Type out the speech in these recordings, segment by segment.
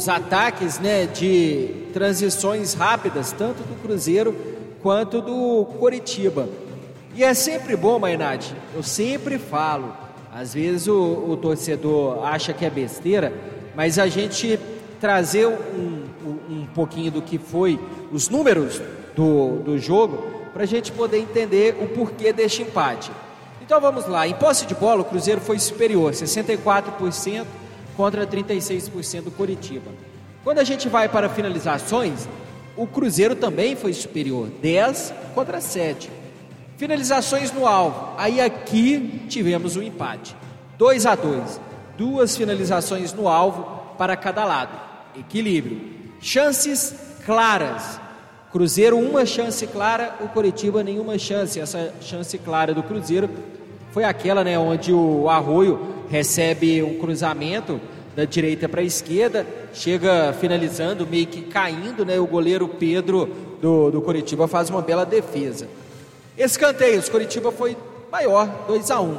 os ataques, né, de transições rápidas, tanto do Cruzeiro quanto do Coritiba. E é sempre bom, Mainardi, eu sempre falo, às vezes o torcedor acha que é besteira, mas a gente trazer um pouquinho do que foi os números do jogo, para a gente poder entender o porquê deste empate. Então vamos lá, em posse de bola o Cruzeiro foi superior, 64% contra 36% do Coritiba. Quando a gente vai para finalizações, o Cruzeiro também foi superior, 10 contra 7. Finalizações no alvo, aí aqui tivemos um empate, 2-2, 2 finalizações no alvo para cada lado, equilíbrio. Chances claras, Cruzeiro uma chance clara, o Coritiba nenhuma chance. Essa chance clara do Cruzeiro foi aquela, né, onde o Arroio recebe um cruzamento da direita para a esquerda, chega finalizando, meio que caindo, né, o goleiro Pedro do Coritiba faz uma bela defesa. Escanteios, Coritiba foi maior, 2-1.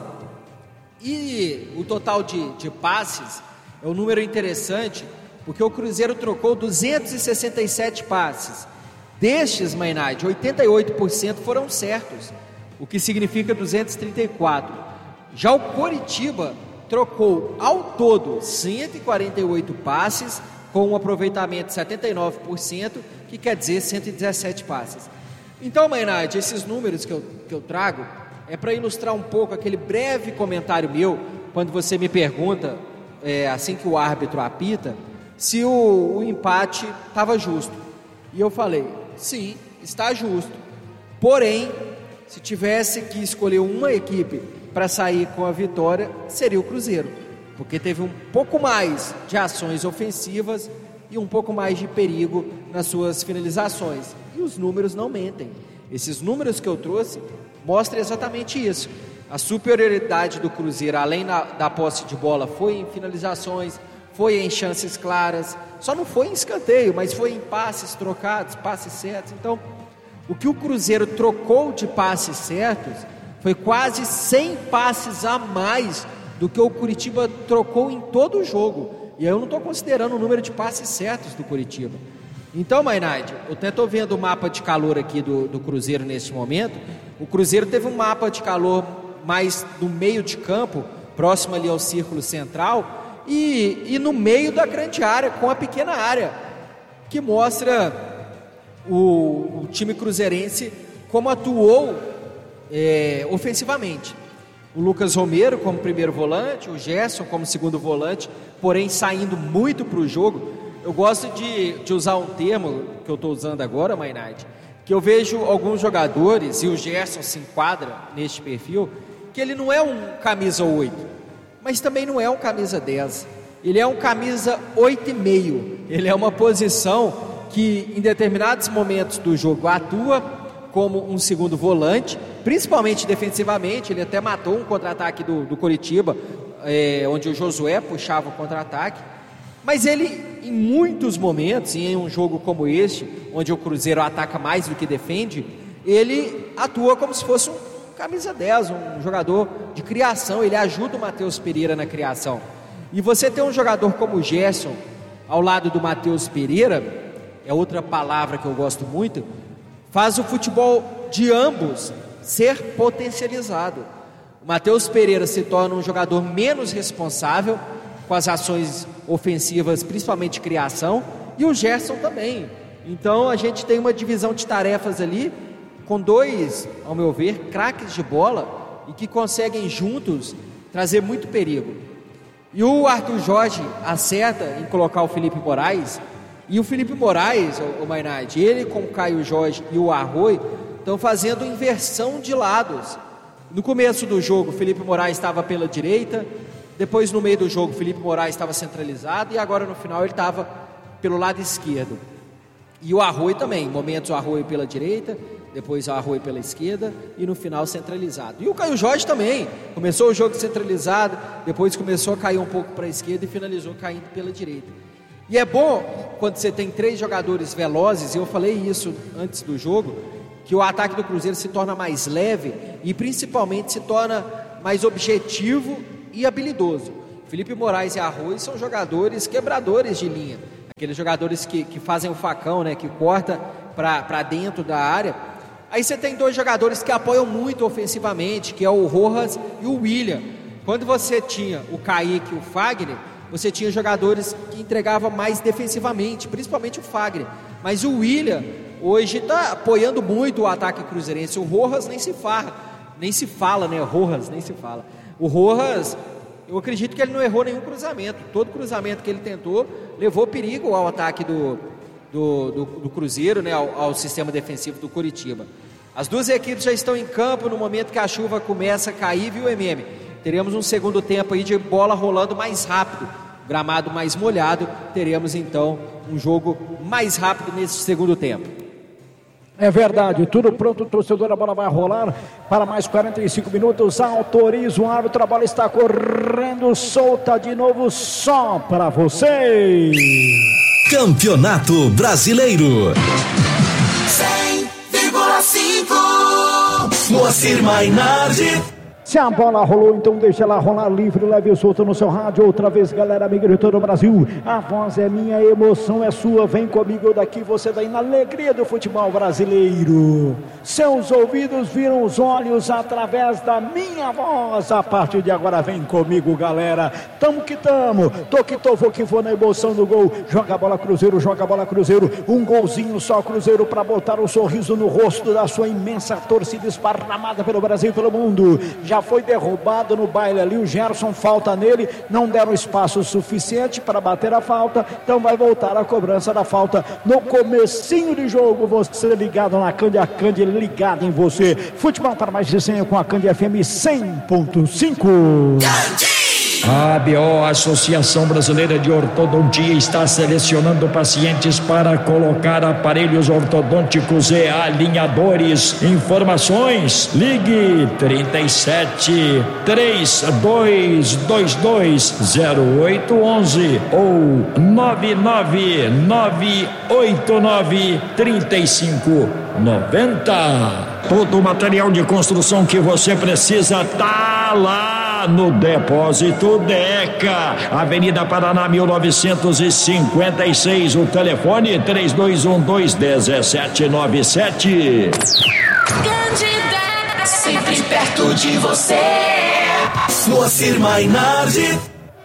E o total de passes é um número interessante, porque o Cruzeiro trocou 267 passes. Destes, Mainardi, 88% foram certos, o que significa 234. Já o Coritiba trocou ao todo 148 passes, com um aproveitamento de 79%, que quer dizer 117 passes. Então, Mainardi, esses números que eu trago é para ilustrar um pouco aquele breve comentário meu, quando você me pergunta, assim que o árbitro apita, se o empate estava justo. E eu falei, sim, está justo. Porém, se tivesse que escolher uma equipe para sair com a vitória, seria o Cruzeiro, porque teve um pouco mais de ações ofensivas e um pouco mais de perigo nas suas finalizações. E os números não mentem. Esses números que eu trouxe mostram exatamente isso. A superioridade do Cruzeiro, além da posse de bola, foi em finalizações, foi em chances claras, só não foi em escanteio, mas foi em passes trocados, passes certos. Então, o que o Cruzeiro trocou de passes certos foi quase 100 passes a mais do que o Coritiba trocou em todo o jogo. E aí eu não estou considerando o número de passes certos do Coritiba. Então, Mainardi, eu até estou vendo o mapa de calor aqui do Cruzeiro neste momento. O Cruzeiro teve um mapa de calor mais no meio de campo, próximo ali ao círculo central, e no meio da grande área, com a pequena área, que mostra o time cruzeirense como atuou ofensivamente. O Lucas Romero como primeiro volante, o Gerson como segundo volante, porém saindo muito para o jogo. Eu gosto de usar um termo que eu estou usando agora, Mainardi, que eu vejo alguns jogadores, e o Gerson se enquadra neste perfil, que ele não é um camisa 8, mas também não é um camisa 10. Ele é um camisa 8,5. Ele é uma posição que em determinados momentos do jogo atua como um segundo volante, principalmente defensivamente. Ele até matou um contra-ataque do Coritiba, onde o Josué puxava o contra-ataque. Mas ele, em muitos momentos, e em um jogo como este, onde o Cruzeiro ataca mais do que defende, ele atua como se fosse um camisa 10, um jogador de criação. Ele ajuda o Matheus Pereira na criação. E você ter um jogador como o Gerson ao lado do Matheus Pereira, é outra palavra que eu gosto muito, faz o futebol de ambos ser potencializado. O Matheus Pereira se torna um jogador menos responsável com as ações ofensivas, principalmente de criação, e o Gerson também. Então a gente tem uma divisão de tarefas ali, com dois, ao meu ver, craques de bola, e que conseguem juntos trazer muito perigo. E o Arthur Jorge acerta em colocar o Felipe Moraes, e o Felipe Moraes, o Mainardi, ele com o Caio Jorge e o Arroio, estão fazendo inversão de lados. No começo do jogo, o Felipe Moraes estava pela direita, depois no meio do jogo, o Felipe Moraes estava centralizado, e agora no final ele estava pelo lado esquerdo. E o Arroio também, em momentos o Arroio pela direita, depois o Arroio pela esquerda, e no final centralizado. E o Caio Jorge também, começou o jogo centralizado, depois começou a cair um pouco para a esquerda e finalizou caindo pela direita. E é bom, quando você tem 3 jogadores velozes, e eu falei isso antes do jogo, que o ataque do Cruzeiro se torna mais leve e principalmente se torna mais objetivo e habilidoso. Felipe Moraes e Arroio são jogadores quebradores de linha. aqueles jogadores que fazem o facão, né, que corta para dentro da área. Aí você tem dois jogadores que apoiam muito ofensivamente, que é o Rojas e o William. Quando você tinha o Kaique e o Fagner, você tinha jogadores que entregavam mais defensivamente, principalmente o Fagner. Mas o William hoje está apoiando muito o ataque cruzeirense. O Rojas nem se fala, né? Rojas nem se fala. O Rojas, eu acredito que ele não errou nenhum cruzamento. Todo cruzamento que ele tentou levou perigo ao ataque do Cruzeiro, né? Ao sistema defensivo do Coritiba. As duas equipes já estão em campo no momento que a chuva começa a cair, viu, MM? Teremos um segundo tempo aí de bola rolando mais rápido, gramado mais molhado. Teremos então um jogo mais rápido nesse segundo tempo. É verdade, tudo pronto, torcedor, a bola vai rolar para mais 45 minutos, autoriza o árbitro, a bola está correndo solta de novo só para vocês. Campeonato Brasileiro 100,5 Moacir Mainardi. Se a bola rolou, então deixa ela rolar livre, leve o solto no seu rádio. Outra vez, galera amiga de todo o Brasil. A voz é minha, a emoção é sua. Vem comigo daqui, você daí na alegria do futebol brasileiro. Seus ouvidos viram os olhos através da minha voz. A partir de agora, vem comigo, galera. Tamo que tamo. Tô que tô, vou que vou na emoção do gol. Joga a bola Cruzeiro, joga a bola Cruzeiro. Um golzinho só Cruzeiro para botar um sorriso no rosto da sua imensa torcida esparramada pelo Brasil e pelo mundo. Já foi derrubado no baile ali, o Gerson, falta nele, não deram espaço suficiente para bater a falta, então vai voltar a cobrança da falta no comecinho de jogo. Você ligado na Cândia, a Cândia ligado em você. Futebol para mais de 100 com a Cândia FM 100.5. A ABO, Associação Brasileira de Ortodontia, está selecionando pacientes para colocar aparelhos ortodônticos e alinhadores. Informações: ligue 37 3222 0811 ou 99989 3590. Todo o material de construção que você precisa tá lá no Depósito Deca, Avenida Paraná 1956, o telefone 3212-1797. Candidata, sempre perto de você. Moacir Mainardi.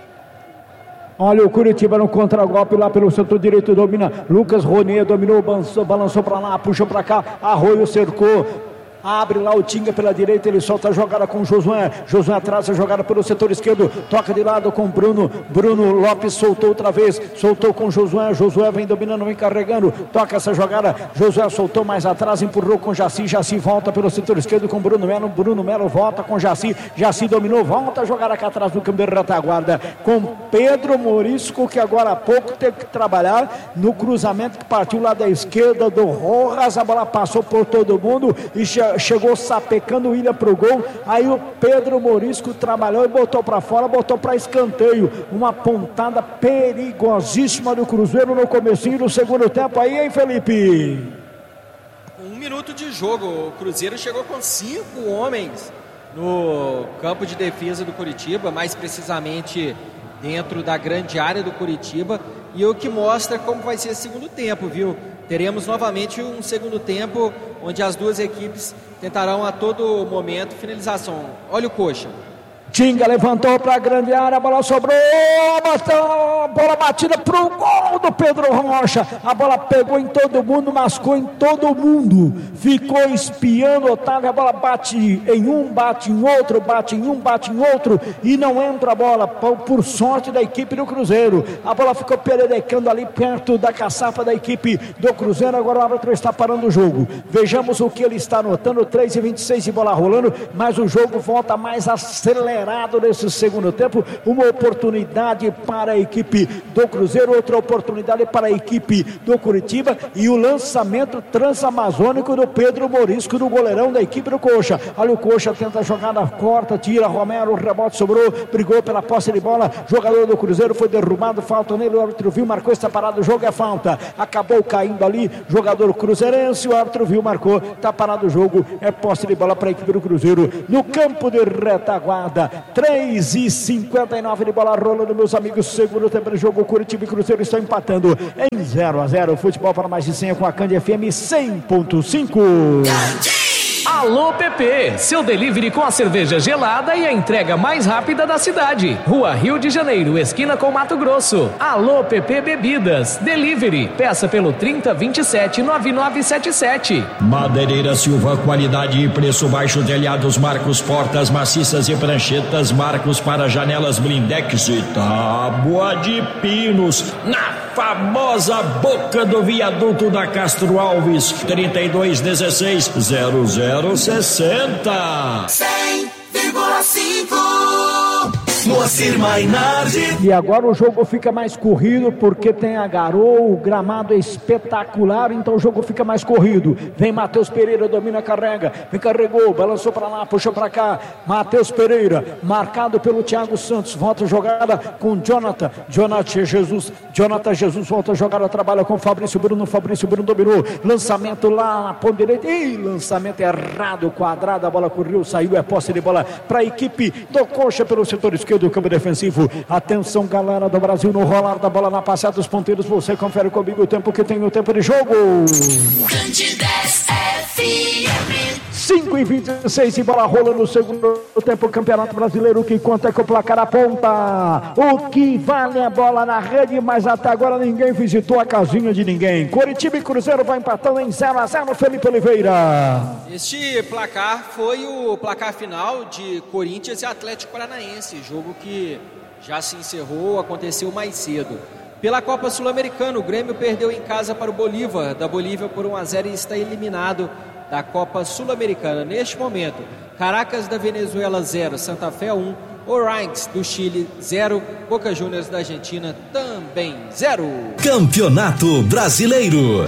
Olha o Curitiba no contragolpe lá pelo setor direito, domina Lucas Ronier, dominou, balançou pra lá, puxou pra cá, Arroio cercou, abre lá o Tinga pela direita, ele solta a jogada com Josué atrás, a jogada pelo setor esquerdo, toca de lado com Bruno Lopes, soltou outra vez, soltou com Josué vem dominando, vem carregando, toca essa jogada, Josué soltou mais atrás, empurrou com Jaci volta pelo setor esquerdo com Bruno Melo volta com Jaci dominou, volta a jogar aqui atrás do campo de retaguarda, com Pedro Morisco, que agora há pouco teve que trabalhar no cruzamento que partiu lá da esquerda do Rojas, a bola passou por todo mundo e chegou sapecando o William pro gol, aí o Pedro Morisco trabalhou e botou para fora, botou para escanteio, uma pontada perigosíssima do Cruzeiro no comecinho do segundo tempo aí, hein, Felipe? 1 minuto de jogo, o Cruzeiro chegou com 5 homens no campo de defesa do Coritiba, mais precisamente dentro da grande área do Coritiba, e o que mostra como vai ser o segundo tempo, viu? Teremos novamente um segundo tempo onde as duas equipes tentarão a todo momento finalização. Olha o Coxa. Tinga levantou para a grande área, a bola sobrou, a bola batida para o gol do Pedro Rocha, a bola pegou em todo mundo, mascou em todo mundo, ficou espiando Otávio, a bola bate em um, bate em outro, bate em um, bate em outro, e não entra a bola, por sorte da equipe do Cruzeiro, a bola ficou pererecando ali perto da caçapa da equipe do Cruzeiro, agora o árbitro está parando o jogo, vejamos o que ele está anotando, 3:26 de bola rolando, mas o jogo volta mais acelerado nesse segundo tempo, uma oportunidade para a equipe do Cruzeiro, outra oportunidade para a equipe do Curitiba, e o lançamento transamazônico do Pedro Morisco, do goleirão da equipe do Coxa. Olha o Coxa, tenta a jogada, corta, tira, Romero, o rebote sobrou, brigou pela posse de bola, jogador do Cruzeiro foi derrubado, falta nele, o árbitro viu, marcou, está parado, o jogo é falta, acabou caindo ali, jogador cruzeirense, o árbitro viu, marcou, está parado o jogo, é posse de bola para a equipe do Cruzeiro, no campo de retaguarda. largada. 3:59 de bola rolando, meus amigos. Segundo tempo de jogo, Curitiba e Cruzeiro estão empatando em 0-0. Futebol para mais de 100 com a Cândia FM 100.5. Alô PP, seu delivery com a cerveja gelada e a entrega mais rápida da cidade. Rua Rio de Janeiro, esquina com Mato Grosso. Alô PP Bebidas, delivery, peça pelo 3027-9977. Madeireira Silva, qualidade e preço baixo, telhados Marcos, portas maciças e pranchetas Marcos para janelas blindex e tábua de pinos. Na famosa boca do viaduto da Castro Alves, 3216-0060. 100,5 Moacir Mainardi. E agora o jogo fica mais corrido porque tem a garoa, o gramado é espetacular, então o jogo fica mais corrido. Vem Matheus Pereira, domina, carrega, carregou, balançou para lá, puxou para cá. Matheus Pereira, marcado pelo Thiago Santos, volta a jogada com Jonathan Jesus volta a jogada, trabalha com Fabrício Bruno dominou, lançamento lá na ponta direita, lançamento errado, quadrado, a bola correu, saiu, é posse de bola para a equipe do Coxa pelo setor esquerdo do campo defensivo. Atenção, galera do Brasil, no rolar da bola na passada dos ponteiros, você confere comigo o tempo que tem o tempo de jogo. 5:26 e bola rola no segundo tempo, Campeonato Brasileiro. O que conta é que o placar aponta. O que vale a bola na rede, mas até agora ninguém visitou a casinha de ninguém. Coritiba e Cruzeiro vai empatando em 0-0, Felipe Oliveira. Este placar foi o placar final de Corinthians e Atlético Paranaense, jogo que já se encerrou, aconteceu mais cedo. Pela Copa Sul-Americana, o Grêmio perdeu em casa para o Bolívar, da Bolívia por 1-0 e está eliminado da Copa Sul-Americana. Neste momento, Caracas da Venezuela 0, Santa Fé 1, O'Reilly do Chile 0, Boca Juniors da Argentina também 0. Campeonato Brasileiro.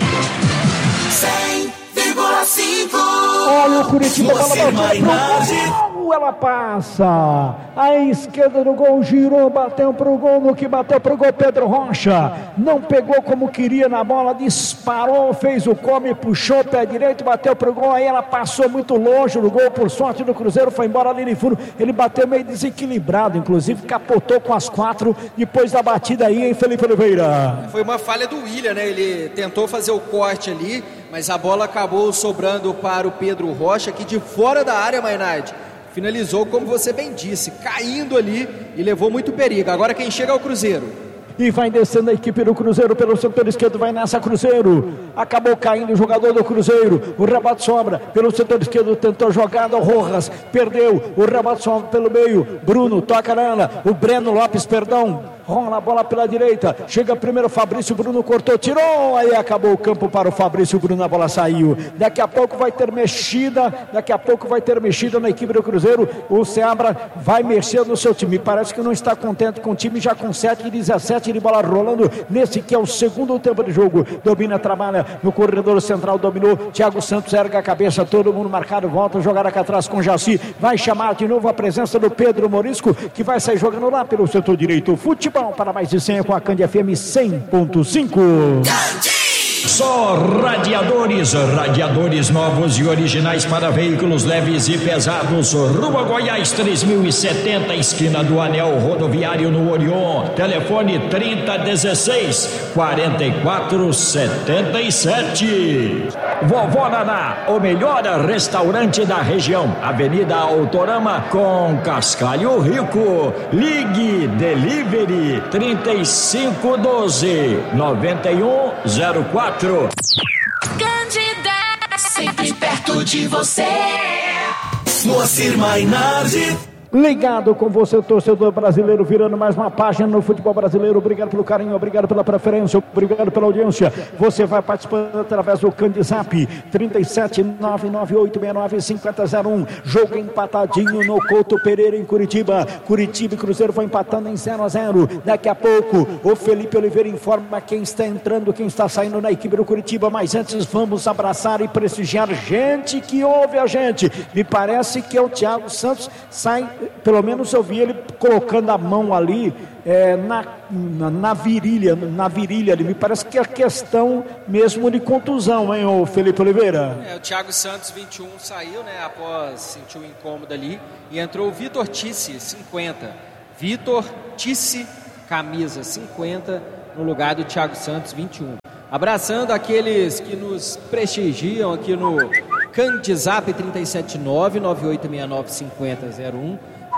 100,5. Olha o Curitiba, ela passa, a esquerda do gol, girou, bateu pro gol, no que bateu pro gol, Pedro Rocha, não pegou como queria na bola, disparou, fez o come, puxou, pé direito, bateu pro gol, aí ela passou muito longe do gol, por sorte do Cruzeiro, foi embora ali no fundo, ele bateu meio desequilibrado, inclusive capotou com as 4, depois da batida aí, hein, Felipe Oliveira? Foi uma falha do William, né, ele tentou fazer o corte ali, mas a bola acabou sobrando para o Pedro Rocha, que de fora da área, Mainardi, finalizou, como você bem disse, caindo ali e levou muito perigo. Agora quem chega é o Cruzeiro. E vai descendo a equipe do Cruzeiro pelo setor esquerdo, vai nessa Cruzeiro. Acabou caindo o jogador do Cruzeiro. O rebate sobra pelo setor esquerdo, tentou jogada, o Rojas perdeu. O rebate sobra pelo meio. Bruno toca nela. O Breno Lopes, rola a bola pela direita, chega primeiro Fabrício Bruno, cortou, tirou, aí acabou o campo para o Fabrício Bruno, a bola saiu. Daqui a pouco vai ter mexida na equipe do Cruzeiro. O Seabra vai mexer no seu time, parece que não está contente com o time, já com 7:17 de bola rolando, nesse que é o segundo tempo de jogo. Domina, trabalha no corredor central, dominou, Thiago Santos erga a cabeça, todo mundo marcado, volta a jogar aqui atrás com Jaci, vai chamar de novo a presença do Pedro Morisco, que vai sair jogando lá pelo setor direito. Futebol para mais de 100 com a Cândia FM 100.5. Só radiadores novos e originais para veículos leves e pesados. Rua Goiás 3070, esquina do Anel Rodoviário no Orion. Telefone 3016-4477. Vovó Naná, o melhor restaurante da região. Avenida Autorama com Cascalho Rico. Ligue Delivery 3512-9104. Cândida, sempre perto de você. Moacir Mainardi. Ligado com você, torcedor brasileiro, virando mais uma página no futebol brasileiro. Obrigado pelo carinho, obrigado pela preferência, obrigado pela audiência. Você vai participando através do Candizap 37998695001. Jogo empatadinho no Couto Pereira em Curitiba. Curitiba e Cruzeiro vão empatando em 0-0. Daqui a pouco o Felipe Oliveira informa quem está entrando, quem está saindo na equipe do Curitiba. Mas antes vamos abraçar e prestigiar gente que ouve a gente. Me parece que é o Thiago Santos, sai pelo menos eu vi ele colocando a mão ali na virilha ali. Me parece que é questão mesmo de contusão, hein, o Felipe Oliveira? O Thiago Santos, 21, saiu, né, após sentir um incômodo ali, e entrou o Vitor Tissi, 50. Vitor Tissi, camisa 50, no lugar do Thiago Santos, 21. Abraçando aqueles que nos prestigiam aqui no Candizap 379-9869-5001,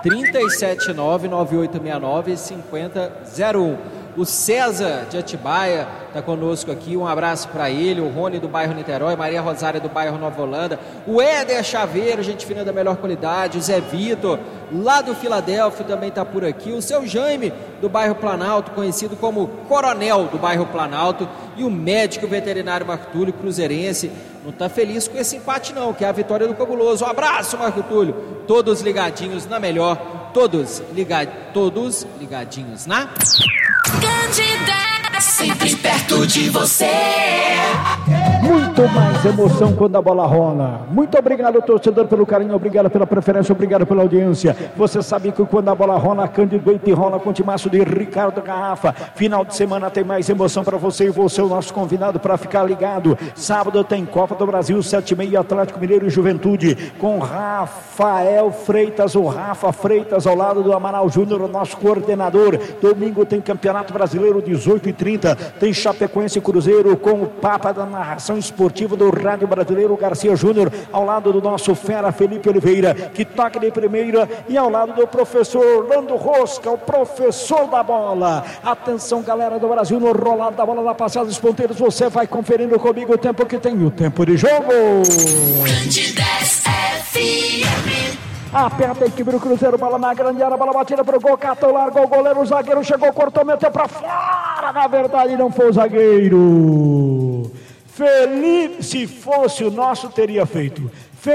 379-9869-5001. O César de Atibaia está conosco aqui, um abraço para ele, o Rony do bairro Niterói, Maria Rosária do bairro Nova Holanda, o Éder Chaveiro, gente fina da melhor qualidade, o Zé Vitor, lá do Filadélfia também está por aqui, o seu Jaime do bairro Planalto, conhecido como Coronel do bairro Planalto, e o médico veterinário Marco Túlio, cruzeirense, não está feliz com esse empate não, que é a vitória do Cabuloso. Um abraço, Marco Túlio, todos ligadinhos na melhor, todos ligadinhos na... Candidata, sempre perto de você. Muito mais emoção quando a bola rola. Muito obrigado, torcedor, pelo carinho, obrigado pela preferência, obrigado pela audiência. Você sabe que quando a bola rola, Cândido Leite rola com o timaço de Ricardo Garrafa. Final de semana tem mais emoção para você e você é o nosso convidado para ficar ligado. Sábado tem Copa do Brasil, 7h30, Atlético Mineiro e Juventude, com Rafael Freitas, o Rafa Freitas, ao lado do Amaral Júnior, o nosso coordenador. Domingo tem Campeonato Brasileiro, 18h30, tem Chapecoense e Cruzeiro, com o Papa da narração esportiva do Rádio Brasileiro, Garcia Júnior, ao lado do nosso fera Felipe Oliveira, que toca de primeira, e ao lado do professor Orlando Rosca, o professor da bola. Atenção, galera do Brasil, no rolado da bola na passada dos ponteiros, você vai conferindo comigo o tempo que tem, o tempo de jogo. Aperta a equipe do Cruzeiro, bola na grande área, bola batida pro gol, catou, largou o goleiro, o zagueiro chegou, cortou, meteu pra fora, na verdade não foi o zagueiro. Felipe, se fosse o nosso, teria feito.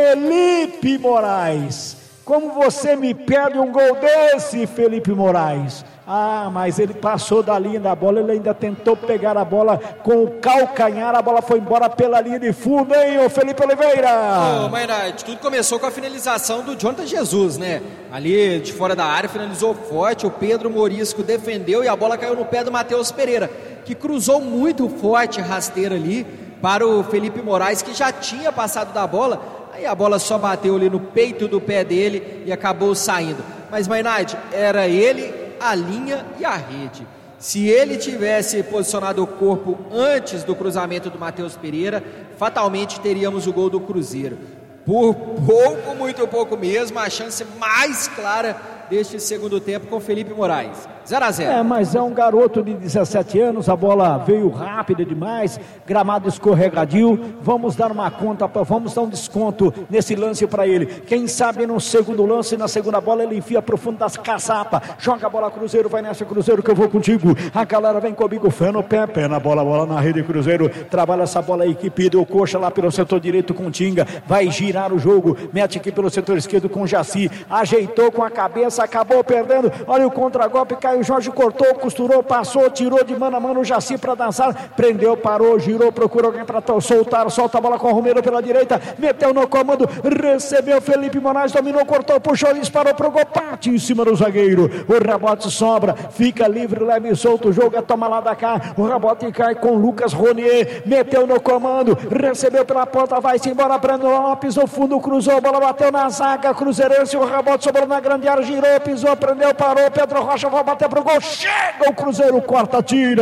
Felipe Moraes, como você me pede um gol desse, Felipe Moraes? Ah, mas ele passou da linha da bola, ele ainda tentou pegar a bola com o calcanhar, a bola foi embora pela linha de fundo, hein, ô Felipe Oliveira? Ô, Mainardi, tudo começou com a finalização do Jonathan Jesus, né? Ali de fora da área, finalizou forte, o Pedro Morisco defendeu e a bola caiu no pé do Matheus Pereira, que cruzou muito forte, rasteira ali, para o Felipe Moraes, que já tinha passado da bola, aí a bola só bateu ali no peito do pé dele e acabou saindo. Mas, Mainardi, era ele, a linha e a rede. Se ele tivesse posicionado o corpo antes do cruzamento do Matheus Pereira, fatalmente teríamos o gol do Cruzeiro. Por pouco, muito pouco mesmo, a chance mais clara deste segundo tempo com Felipe Moraes. 0-0. Mas é um garoto de 17 anos, a bola veio rápida demais, gramado escorregadio, vamos dar uma conta, vamos dar um desconto nesse lance para ele. Quem sabe no segundo lance, na segunda bola, ele enfia pro fundo das caçapas, joga a bola Cruzeiro, vai nessa Cruzeiro que eu vou contigo. A galera vem comigo, fé no pé, pé na bola, bola na rede Cruzeiro, trabalha essa bola, a equipe do Coxa lá pelo setor direito com Tinga, vai girar o jogo, mete aqui pelo setor esquerdo com Jaci, ajeitou com a cabeça, acabou perdendo, olha o contragolpe, caiu, Jorge cortou, costurou, passou, tirou de mano a mano o Jaci para dançar, prendeu, parou, girou, procurou alguém para soltar, solta a bola com o Romero pela direita, meteu no comando, recebeu Felipe Moraes, dominou, cortou, puxou, disparou pro gol, parte em cima do zagueiro, o rebote sobra, fica livre, leve e solto o jogo, é toma lá da cá, o rebote cai com Lucas Ronier, meteu no comando, recebeu pela ponta, vai-se embora, Breno Lopes, no fundo, cruzou, a bola bateu na zaga, Cruzeirense, o rebote sobrou na grande área, girou, pisou, prendeu, parou, Pedro Rocha vai bater pro gol, chega o Cruzeiro, corta,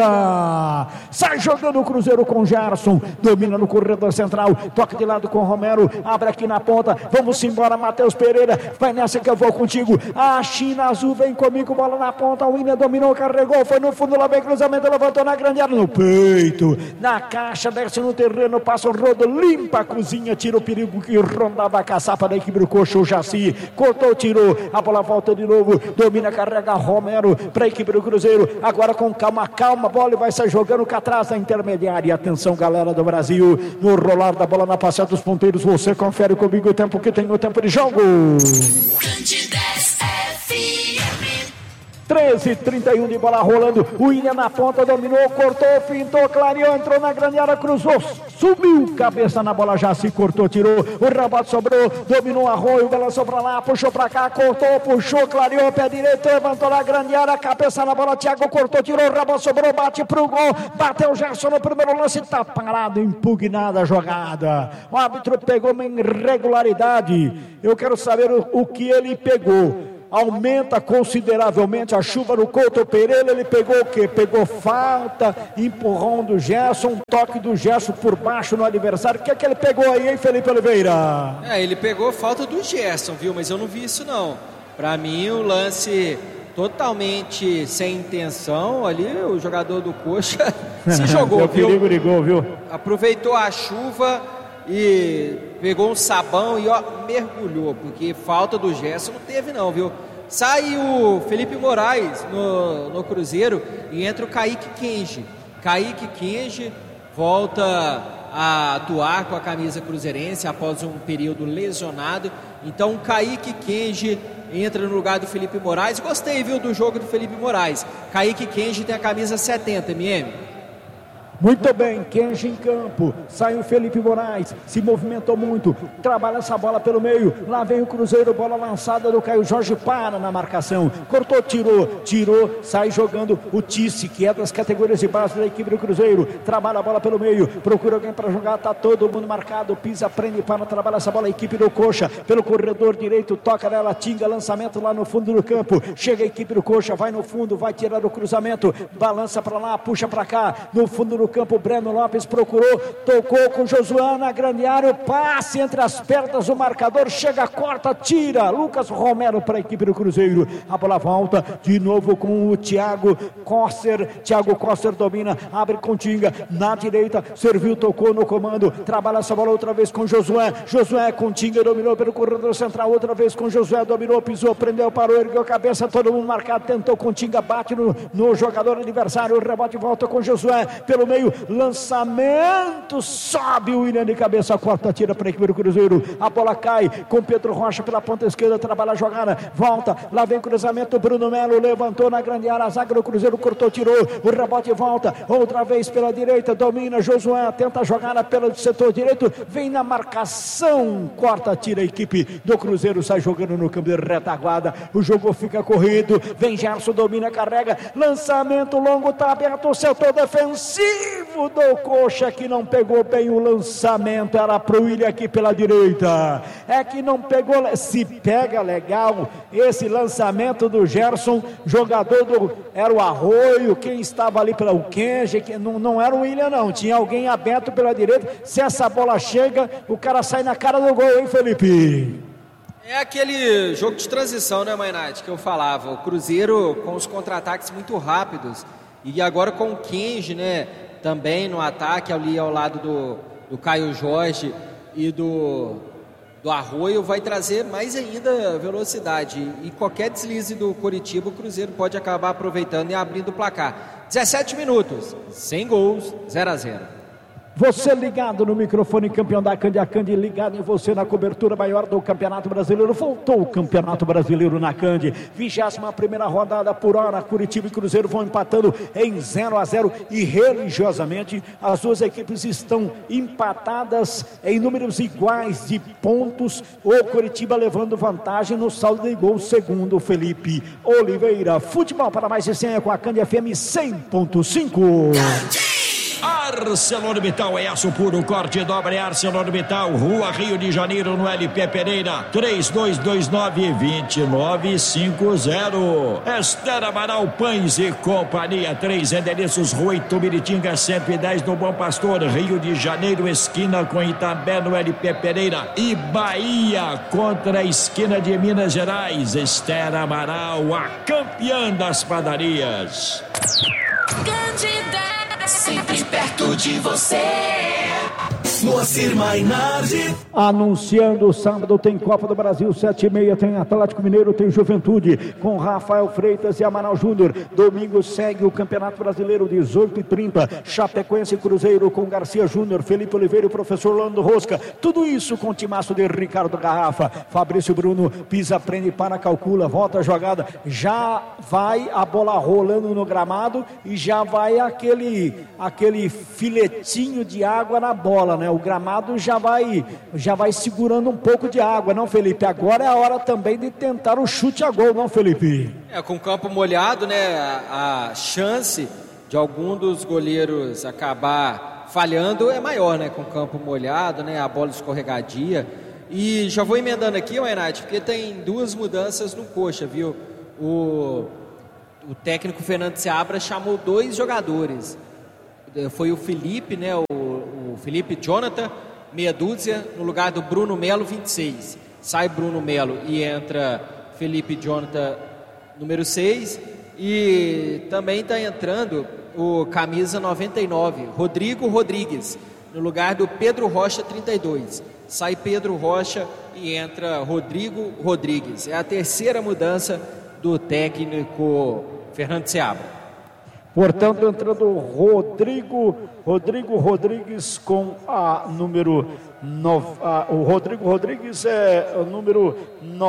tira, sai jogando o Cruzeiro com Gerson, domina no corredor central, toca de lado com Romero, abre aqui na ponta, vamos embora, Matheus Pereira, vai nessa que eu vou contigo, a China Azul vem comigo, bola na ponta, o William dominou, carregou, foi no fundo, lá vem cruzamento, levantou na grande área, no peito, na caixa, desce no terreno, passa o rodo, limpa a cozinha, tira o perigo que rondava a caçapa da equipe do Coxa, o Jaci, cortou, tirou, a bola volta de novo, domina, carrega Romero, para a equipe do Cruzeiro, agora com calma, calma, bola e vai sair jogando cá atrás da intermediária. Atenção, galera do Brasil, no rolar da bola na passada dos ponteiros, você confere comigo o tempo que tem, o tempo de jogo. 13:31 de bola rolando. O William na ponta, dominou, cortou, fintou, clareou, entrou na grande área, cruzou, subiu, cabeça na bola, já se cortou, tirou, o rebote sobrou, dominou Arroio, balançou pra lá, puxou pra cá, cortou, puxou, clareou, pé direito, levantou na grande área, cabeça na bola, Thiago cortou, tirou, o rebote sobrou, bate pro gol, bateu o Gerson no primeiro lance, tá parado, impugnada a jogada. O árbitro pegou uma irregularidade. Eu quero saber o que ele pegou. Aumenta consideravelmente a chuva no Couto Pereira. Ele pegou o quê? Pegou falta, empurrão do Gerson, toque do Gerson por baixo no adversário. O que é que ele pegou aí, hein, Felipe Oliveira? Ele pegou falta do Gerson, viu? Mas eu não vi isso não. Pra mim o lance totalmente sem intenção ali, o jogador do Coxa se jogou, viu? Perigo de gol, viu? Aproveitou a chuva e pegou um sabão e mergulhou, porque falta do Gerson não teve não, viu? Sai o Felipe Moraes no Cruzeiro e entra o Kaique Kenji. Kaique Kenji volta a atuar com a camisa cruzeirense após um período lesionado. Então o Kaique Kenji entra no lugar do Felipe Moraes. Gostei, viu, do jogo do Felipe Moraes. Kaique Kenji tem a camisa 70, MM. Muito bem, Kenji em campo, saiu Felipe Moraes, se movimentou muito, trabalha essa bola pelo meio, lá vem o Cruzeiro, bola lançada do Caio Jorge, para na marcação, cortou, tirou, sai jogando o Tice, que é das categorias de base da equipe do Cruzeiro, trabalha a bola pelo meio, procura alguém para jogar, tá todo mundo marcado, pisa, prende, para, trabalha essa bola, a equipe do Coxa, pelo corredor direito, toca nela, tinga, lançamento lá no fundo do campo, chega a equipe do Coxa, vai no fundo, vai tirar o cruzamento, balança para lá, puxa para cá, no fundo do campo, Breno Lopes procurou, tocou com Josué na grande área, o passe entre as pernas, o marcador chega, corta, tira, Lucas Romero para a equipe do Cruzeiro, a bola volta de novo com o Thiago Coster domina, abre com Tinga, na direita, serviu, tocou no comando, trabalha essa bola outra vez com Josué com Tinga, dominou pelo corredor central, outra vez com Josué, dominou, pisou, prendeu, parou, ergueu a cabeça, todo mundo marcado, tentou com Tinga, bate no jogador adversário, o rebote volta com Josué, pelo meio, lançamento, sobe o William de cabeça, a quarta tira para a equipe do Cruzeiro, a bola cai com Pedro Rocha pela ponta esquerda, trabalha a jogada, volta, lá vem cruzamento, Bruno Melo levantou na grande área, a zaga do Cruzeiro cortou, tirou, o rebote volta, outra vez pela direita, domina Josué, tenta a jogada pelo setor direito, vem na marcação, corta, tira a equipe do Cruzeiro, sai jogando no campo de retaguarda, o jogo fica corrido, vem Gerson, domina, carrega, lançamento longo, tá aberto o setor defensivo do Coxa, que não pegou bem o lançamento, era pro William aqui pela direita, é que não pegou, se pega legal esse lançamento do Gerson, jogador era o Arroio, quem estava ali para o Kenji, que não era o William não, tinha alguém aberto pela direita, se essa bola chega, o cara sai na cara do gol, hein, Felipe? É aquele jogo de transição, né, Mainardi, que eu falava, o Cruzeiro com os contra-ataques muito rápidos, e agora com o Kenji, né, também no ataque ali ao lado do Caio Jorge e do Arroio, vai trazer mais ainda velocidade, e qualquer deslize do Coritiba o Cruzeiro pode acabar aproveitando e abrindo o placar. 17 minutos, sem gols, 0-0. Você ligado no microfone, campeão da Cande, a Cande ligado em você na cobertura maior do Campeonato Brasileiro. Voltou o Campeonato Brasileiro na Cande, 21ª rodada por hora, Curitiba e Cruzeiro vão empatando em 0-0 e religiosamente as duas equipes estão empatadas em números iguais de pontos, o Curitiba levando vantagem no saldo de gols, segundo Felipe Oliveira. Futebol para mais de 100 com a Cande FM 100.5. ArcelorMittal é aço puro, corte e dobra, é ArcelorMittal, Rua Rio de Janeiro, no LP Pereira, 3229-2950. Esther Amaral Pães e Companhia, 3 endereços, Rua Itumiritinga 110, no Bom Pastor, Rio de Janeiro, esquina com Itambé, no LP Pereira, e Bahia, contra a esquina de Minas Gerais. Esther Amaral, a campeã das padarias. Candidata, sempre perto de você. Moacir Mainardi. Anunciando, sábado tem Copa do Brasil, 7h30, tem Atlético Mineiro, tem Juventude, com Rafael Freitas e Amaral Júnior. Domingo segue o Campeonato Brasileiro, 18h30, Chapecoense e Cruzeiro, com Garcia Júnior, Felipe Oliveira e o professor Lando Rosca. Tudo isso com o timaço de Ricardo Garrafa. Fabrício Bruno pisa, prende, para, calcula, volta a jogada. Já vai a bola rolando no gramado e já vai aquele filetinho de água na bola, né? O gramado já vai segurando um pouco de água, não, Felipe? Agora é a hora também de tentar o chute a gol, não, Felipe? Com o campo molhado, né? A chance de algum dos goleiros acabar falhando é maior, né? Com o campo molhado, né? A bola escorregadia. E já vou emendando aqui, Mainardi, porque tem duas mudanças no coxa, viu? O técnico Fernando Seabra chamou 2 jogadores. Foi o Felipe, né? O Felipe Jonathan, meia dúzia, no lugar do Bruno Melo, 26. Sai Bruno Melo e entra Felipe Jonathan, número 6. E também está entrando o camisa 99, Rodrigo Rodrigues, no lugar do Pedro Rocha, 32. Sai Pedro Rocha e entra Rodrigo Rodrigues. É a terceira mudança do técnico Fernando Seabra. Portanto, entrando Rodrigo Rodrigues com a número 9. O Rodrigo Rodrigues é o número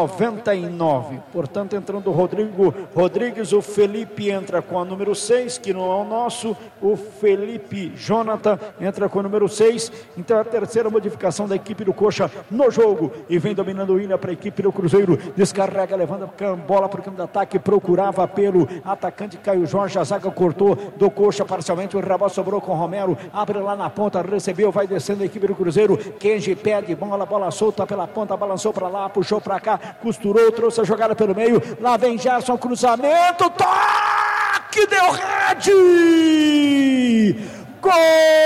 99. Portanto, entrando o Rodrigo Rodrigues, o Felipe entra com a número 6, que não é o nosso. O Felipe Jonathan entra com o número 6. Então, a terceira modificação da equipe do Coxa no jogo. E vem dominando o Ilha para a equipe do Cruzeiro. Descarrega, levando a bola para o campo de ataque. Procurava pelo atacante Caio Jorge. A zaga cortou do Coxa parcialmente. O rebote sobrou com o Romero. Abre lá na ponta, recebeu, vai descendo a equipe do Cruzeiro. Kenji pede bola solta pela ponta, balançou para lá, puxou para cá, costurou, trouxe a jogada pelo meio. Lá vem Gerson, cruzamento, toque, deu rede! Gol!